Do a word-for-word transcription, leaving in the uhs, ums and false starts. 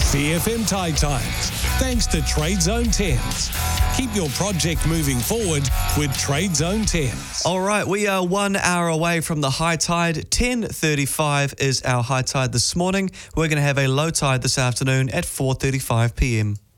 B F M Tide Times, thanks to Trade Zone Thames. Keep your project moving forward with Trade Zone Thames. All right, we are one hour away from the high tide. ten thirty-five is our high tide this morning. We're going to have a low tide this afternoon at four thirty-five p m.